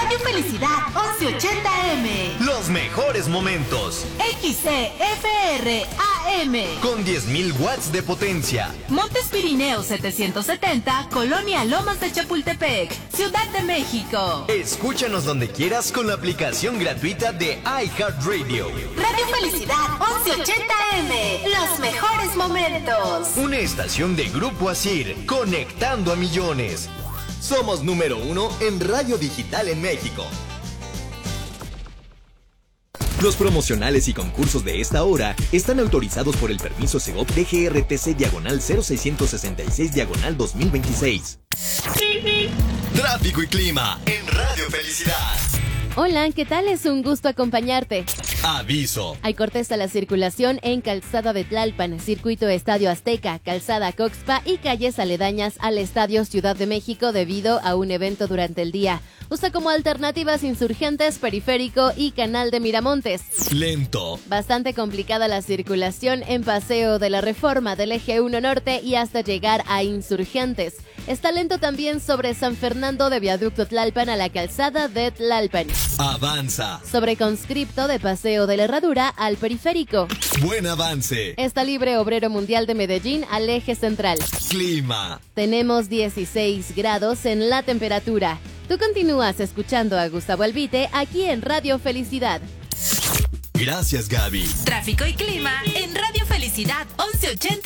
Radio Felicidad 1180M. Los mejores momentos. XCFR AM. Con 10.000 watts de potencia. Montes Pirineos 770, Colonia Lomas de Chapultepec, Ciudad de México. Escúchanos donde quieras con la aplicación gratuita de iHeartRadio. Radio Felicidad 1180M. Los mejores momentos. Una estación de Grupo Asir, conectando a millones. Somos número 1 en radio digital en México. Los promocionales y concursos de esta hora están autorizados por el permiso Segov DGRTC/0666/2026. Tráfico y clima en Radio Felicidad. Hola, ¿qué tal? Es un gusto acompañarte. Aviso. Hay cortes a la circulación en Calzada de Tlalpan, Circuito Estadio Azteca, Calzada Coxpa y calles aledañas al Estadio Ciudad de México debido a un evento durante el día. Usa como alternativas Insurgentes, Periférico y Canal de Miramontes. Lento. Bastante complicada la circulación en Paseo de la Reforma del Eje 1 Norte y hasta llegar a Insurgentes. Está lento también sobre San Fernando de Viaducto Tlalpan a la Calzada de Tlalpan. Avanza. Sobre Conscripto de Paseo de la Herradura al Periférico. Buen avance. Está libre Obrero Mundial de Medellín al Eje Central. Clima. Tenemos 16 grados en la temperatura. Tú continúas escuchando a Gustavo Albite aquí en Radio Felicidad. Gracias, Gaby. Tráfico y clima en Radio Felicidad 1180